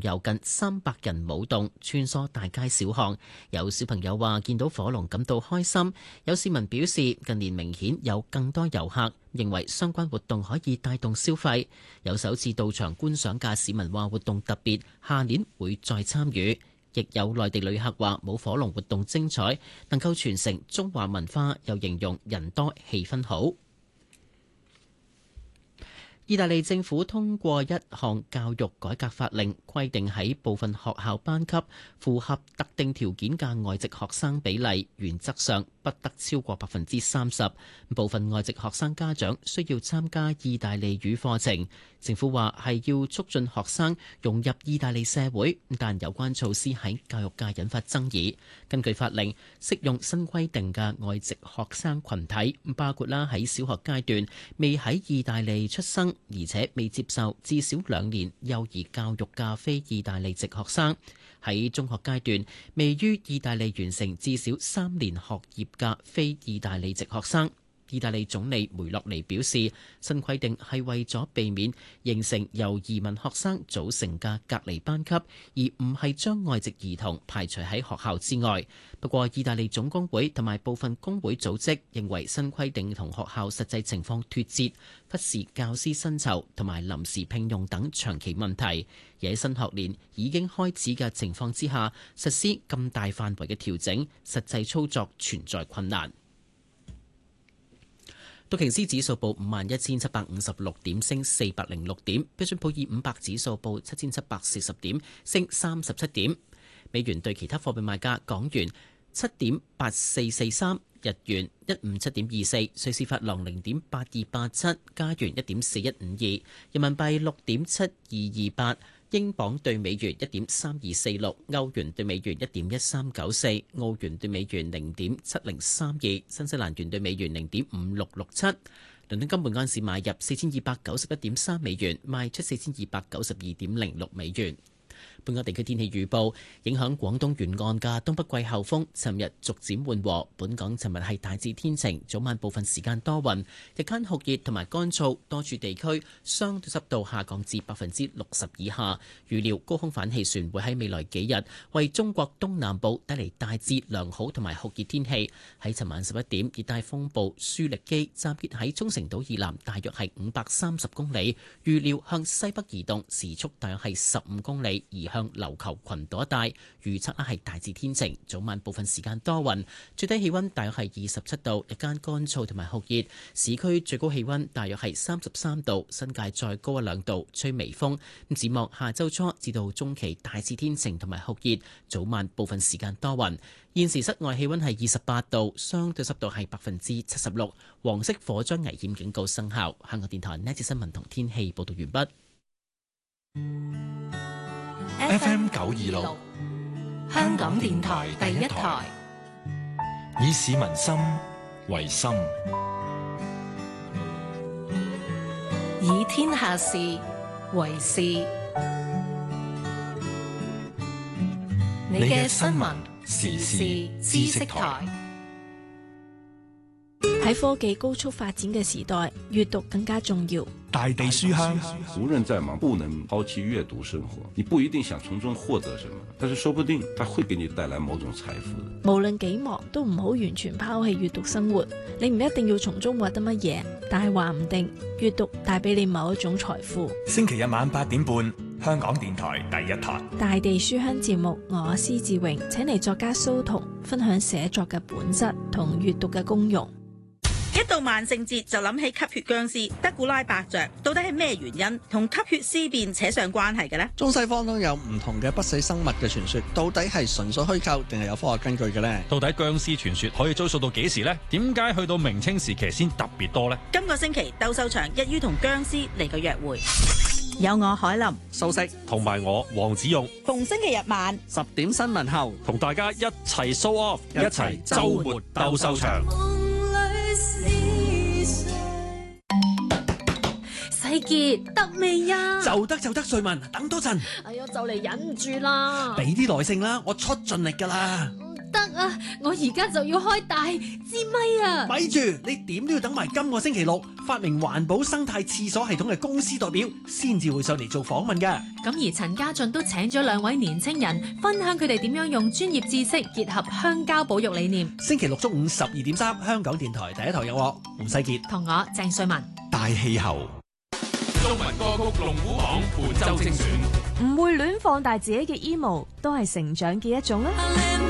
由近300人舞動，穿梭大街小巷。有小朋友話見到火龍感到開心，有市民表示近年明顯有更多遊客，認為相關活動可以帶動消費。有首次到場觀賞嘅市民話活動特別，下年會再參與。亦有內地旅客話冇火龍活動精彩，能夠傳承中華文化，又形容人多氣氛好。意大利政府通過一項教育改革法令，規定喺部分學校班級符合特定條件嘅外籍學生比例，原則上不得超過30%。部分外籍學生家長需要參加意大利語課程。政府話係要促進學生融入意大利社會，但有關措施喺教育界引發爭議。根據法令，適用新規定嘅外籍學生群體包括喺小學階段未喺意大利出生，而且未接受至少2年幼兒教育嘅非意大利籍學生；喺中學階段未於意大利完成至少3年學業嘅非意大利籍學生。意大利總理梅洛尼表示，新規定係為咗避免形成由移民學生組成嘅隔離班級，而唔係將外籍兒童排除喺學校之外。不過，意大利總工會同埋部分工會組織認為新規定同學校實際情況脫節，忽視教師薪酬同埋臨時聘用等長期問題。而喺新學年已經開始嘅情況之下，實施咁大範圍嘅調整，實際操作存在困難。道瓊斯指數報51,756點，升406點；標準普爾500指數報7,740點，升37點。美元對其他貨幣賣價：港元7.8443，日元157.24，瑞士法郎0.8287，加元1.4152，人民幣6.7228。英鎊對美元1.3246，歐元對美元1.1394，澳元對美元0.7032，新西蘭元對美元0.5667。倫敦金每盎司買入4291.3美元，賣出4292.06美元。本港地區天氣預報，影響廣東沿岸嘅東北季候風尋日逐漸緩和。本港尋日係大致天晴，早晚部分時間多雲，日間酷熱同埋乾燥，多處地區相對濕度下降至60%以下。預料高空反氣旋會喺未來幾日為中國東南部帶嚟大致良好同埋酷熱天氣。喺尋晚11點，熱帶風暴舒力基集結喺沖繩島以南大約係530公里，預料向西北移動，時速大約係15公里，移向琉球群島一帶。預測係大致天晴，早晚部分時間多雲，最低氣溫大約係27度，日間乾燥同埋酷熱，市區最高氣溫大約係33度，新界再高1-2度，吹微風。展望下周初至到中期大致天晴同埋酷熱，早晚部分時間多雲。現時室外氣溫係28度，相對濕度係76%，黃色火災危險警告生效。香港電台呢節新聞同天氣報道完畢。 FM 926，香港電台第一台，以市民心為心， 以天下事為事。你嘅新聞時事知識台。 喺科技高速發展嘅時代，閱讀更加重要。 大地書香， 無論再忙，不能拋棄閱讀生活。你不一定想從中獲得什麼，但是說不定它會給你帶來某種財富的。 無論幾忙，都唔好完全拋棄閱讀生活。你唔一定要從中獲得乜嘢，但係話唔定閱讀帶俾你某一種財富。 星期日晚8點半，香港電台第一台大地書香節目，我施志榮請嚟作家蘇童分享寫作嘅本質同閱讀嘅功用。 一到萬聖節就諗起吸血僵屍德古拉伯爵，到底係咩原因同吸血屍變扯上關係嘅呢？ 中西方都有唔同嘅不死生物嘅傳說，到底係純粹虛構定係有科學根據嘅呢？ 到底僵屍傳說可以追溯到幾時呢？點解去到明清時期先特別多呢？ 今個星期鬥獸場一於同僵屍嚟個約會，有我海林、 素食同埋我黃子勇， 逢星期日晚 10點新聞後， 同大家一齊 show off， 一齊週末鬥獸場。 世傑得未呀？ 就得，瑞文，等多陣。 哎呀，就嚟忍唔住啦！ 俾啲耐性啦，我出盡力噶啦。 得啊！我而家就要開大支咪啊！ 咪住，你點都要等埋今個星期六，發明環保生態廁所系統嘅公司代表先至會上嚟做訪問㗎。 咁而陳家俊都請咗2位年青人分享佢哋點樣用專業知識結合鄉郊保育理念。 星期六中午12:3，香港電台第一台有我胡世傑同我鄭瑞文。 大氣候。 中文歌曲龍虎榜本周精選。 唔會亂放大自己嘅 emo，都係成長嘅一種啦。